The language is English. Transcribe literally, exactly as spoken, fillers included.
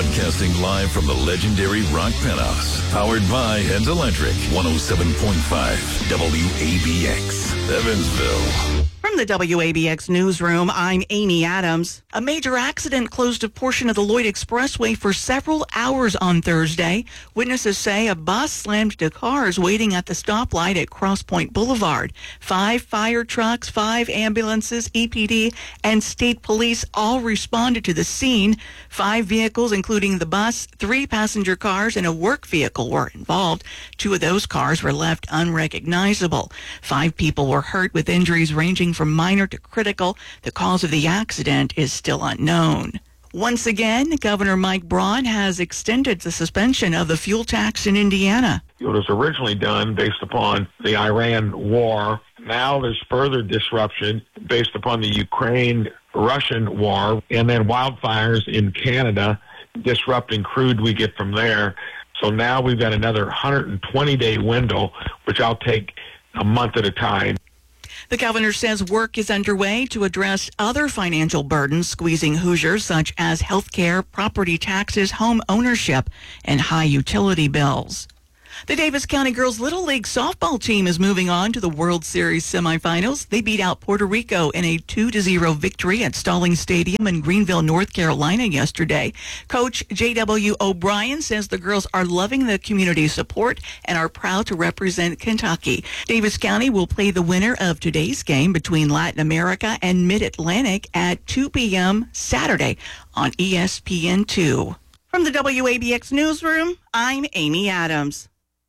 Broadcasting live from the legendary Rock Penthouse. Powered by Heads Electric. one oh seven point five W A B X. Evansville. From the W A B X newsroom, I'm Amy Adams. A major accident closed a portion of the Lloyd Expressway for several hours on Thursday. Witnesses say a bus slammed into cars waiting at the stoplight at Cross Point Boulevard. Five fire trucks, five ambulances, E P D, and state police all responded to the scene. Five vehicles, including the bus, three passenger cars, and a work vehicle were involved. Two of those cars were left unrecognizable. Five people were hurt with injuries ranging from minor to critical. The cause of the accident is still unknown. Once again, Governor Mike Braun has extended the suspension of the fuel tax in Indiana. It was originally done based upon the Iran war. Now there's further disruption based upon the Ukraine-Russian war, and then wildfires in Canada disrupting crude we get from there. So now we've got another one hundred twenty day window, which I'll take a month at a time. The governor says work is underway to address other financial burdens squeezing Hoosiers, such as health care, property taxes, home ownership, and high utility bills. The Davis County Girls Little League softball team is moving on to the World Series semifinals. They beat out Puerto Rico in a two to zero victory at Stallings Stadium in Greenville, North Carolina yesterday. Coach J W O'Brien says the girls are loving the community support and are proud to represent Kentucky. Davis County will play the winner of today's game between Latin America and Mid-Atlantic at two p.m. Saturday on E S P N two. From the W A B X newsroom, I'm Amy Adams.